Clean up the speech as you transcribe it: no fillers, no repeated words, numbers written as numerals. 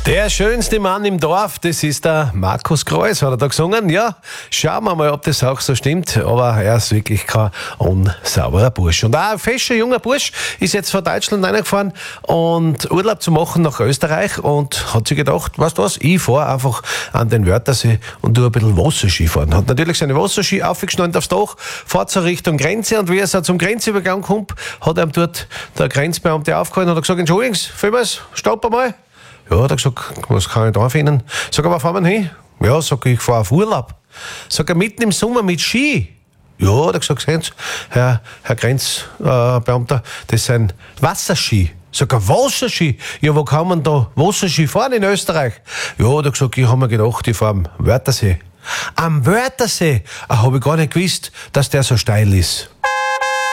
Der schönste Mann im Dorf, das ist der Markus Kreuz, hat er da gesungen. Ja, schauen wir mal, ob das auch so stimmt. Aber er ist wirklich kein unsauberer Bursch. Und auch ein fescher, junger Bursch ist jetzt von Deutschland reingefahren und Urlaub zu machen nach Österreich und hat sich gedacht, weißt du was, ich fahre einfach an den Wörthersee und tue ein bisschen Wasserski fahren. Hat natürlich seine Wasserski aufgeschnallt aufs Dach, fährt so Richtung Grenze und wie er so zum Grenzübergang kommt, hat ihm dort der Grenzbeamte aufgehalten und hat gesagt, entschuldigen Sie, vielmals, stopp einmal. Ja, hat er gesagt, was kann ich da finden? Sag, aber fahren wir hin? Ja, sag ich, fahre auf Urlaub. Sag er, mitten im Sommer mit Ski? Ja, hat er gesagt, sehen Sie, Herr Grenzbeamter, das sind Wasserski. Sag er, Wasserski? Ja, wo kann man da Wasserski fahren in Österreich? Ja, hat er gesagt, ich habe mir gedacht, ich fahre am Wörthersee. Am Wörthersee? Habe ich gar nicht gewusst, dass der so steil ist.